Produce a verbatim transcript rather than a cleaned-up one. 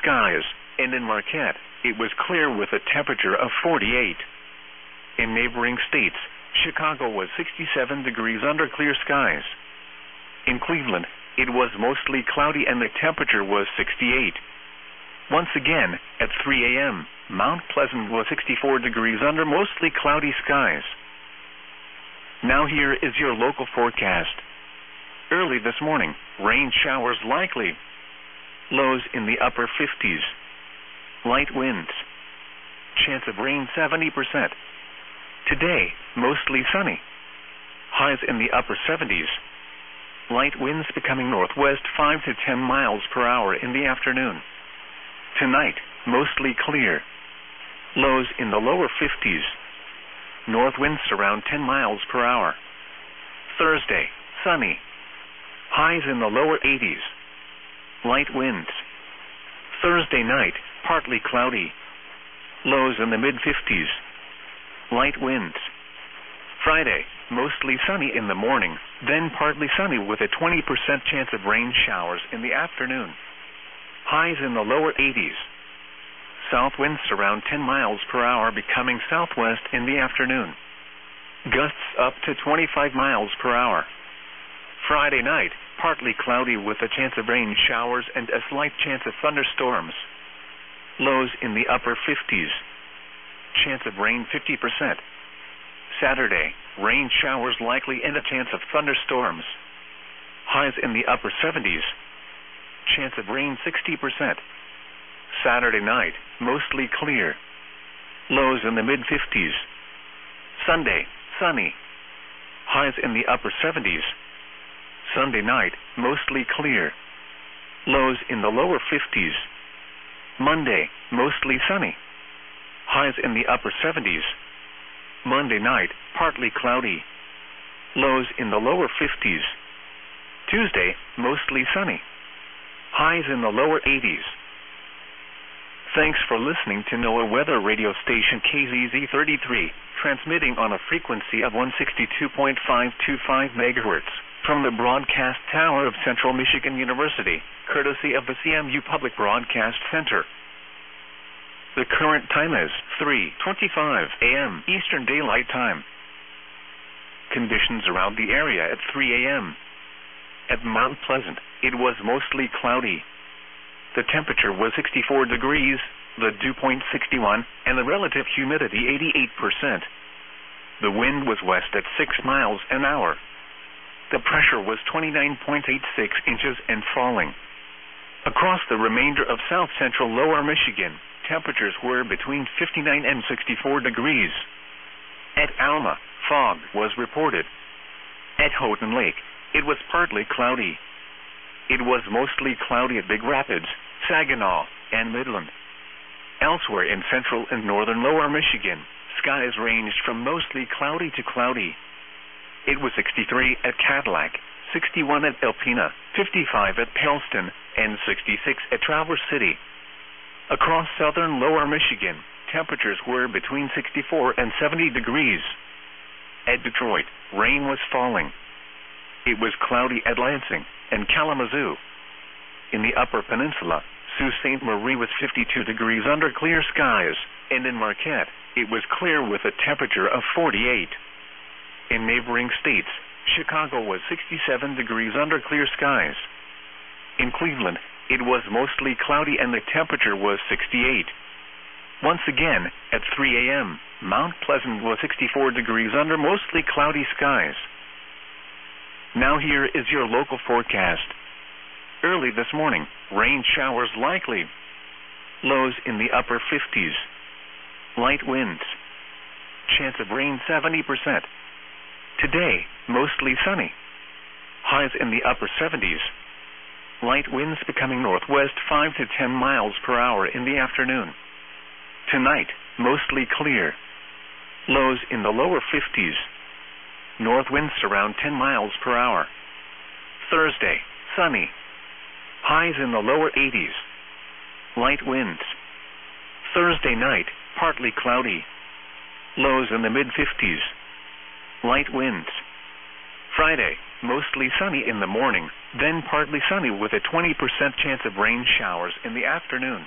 skies, and in Marquette, it was clear with a temperature of forty-eight. In neighboring states, Chicago was sixty-seven degrees under clear skies. In Cleveland, it was mostly cloudy and the temperature was sixty-eight. Once again, at three a m, Mount Pleasant was sixty-four degrees under mostly cloudy skies. Now here is your local forecast. Early this morning, rain showers likely. Lows in the upper fifties. Light winds. Chance of rain seventy percent. Today, mostly sunny. Highs in the upper seventies. Light winds becoming northwest five to ten miles per hour in the afternoon. Tonight, mostly clear. Lows in the lower fifties. North winds around ten miles per hour. Thursday, sunny. Highs in the lower eighties. Light winds. Thursday night, partly cloudy. Lows in the mid-fifties. Light winds. Friday, mostly sunny in the morning, then partly sunny with a twenty percent chance of rain showers in the afternoon. Highs in the lower eighties. South winds around ten miles per hour becoming southwest in the afternoon. Gusts up to twenty-five miles per hour. Friday night, partly cloudy with a chance of rain showers and a slight chance of thunderstorms. Lows in the upper fifties. Chance of rain fifty percent. Saturday, rain showers likely and a chance of thunderstorms. Highs in the upper seventies. Chance of rain sixty percent. Saturday night, mostly clear. Lows in the mid-fifties. Sunday, sunny. Highs in the upper seventies. Sunday night, mostly clear. Lows in the lower fifties. Monday, mostly sunny. Highs in the upper seventies. Monday night, partly cloudy. Lows in the lower fifties. Tuesday, mostly sunny. Highs in the lower eighties. Thanks for listening to NOAA Weather Radio Station K Z Z thirty-three, transmitting on a frequency of one sixty-two point five two five megahertz from the broadcast tower of Central Michigan University, courtesy of the C M U Public Broadcast Center. The current time is three twenty-five a m Eastern Daylight Time. Conditions around the area at three a m At Mount Pleasant, it was mostly cloudy. The temperature was sixty-four degrees, the dew point sixty-one, and the relative humidity eighty-eight percent. The wind was west at six miles an hour. The pressure was twenty-nine point eight six inches and falling. Across the remainder of south-central lower Michigan, temperatures were between fifty-nine and sixty-four degrees. At Alma, fog was reported. At Houghton Lake, it was partly cloudy. It was mostly cloudy at Big Rapids, Saginaw, and Midland. Elsewhere in central and northern lower Michigan, skies ranged from mostly cloudy to cloudy. It was sixty-three at Cadillac, sixty-one at Alpena, fifty-five at Pellston, and sixty-six at Traverse City. Across southern lower Michigan, temperatures were between sixty-four and seventy degrees. At Detroit, rain was falling. It was cloudy at Lansing and Kalamazoo. In the Upper Peninsula, Sault Ste. Marie was fifty-two degrees under clear skies, and in Marquette, it was clear with a temperature of forty-eight. In neighboring states, Chicago was sixty-seven degrees under clear skies. In Cleveland, it was mostly cloudy and the temperature was sixty-eight. Once again, at three a m, Mount Pleasant was sixty-four degrees under mostly cloudy skies. Now here is your local forecast. Early this morning, rain showers likely. Lows in the upper fifties. Light winds. Chance of rain seventy percent. Today, mostly sunny. Highs in the upper seventies. Light winds becoming northwest five to ten miles per hour in the afternoon. Tonight, mostly clear. Lows in the lower fifties. North winds around ten miles per hour. Thursday, sunny. Highs in the lower eighties. Light winds. Thursday night, partly cloudy. Lows in the mid-fifties. Light winds. Friday, mostly sunny in the morning, then partly sunny with a twenty percent chance of rain showers in the afternoon.